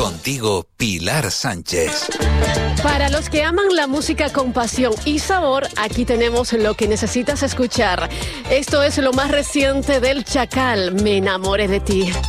Contigo, Pilar Sánchez. Para los que aman la música con pasión y sabor, aquí tenemos lo que necesitas escuchar. Esto es lo más reciente del Chacal, Me enamoré de ti.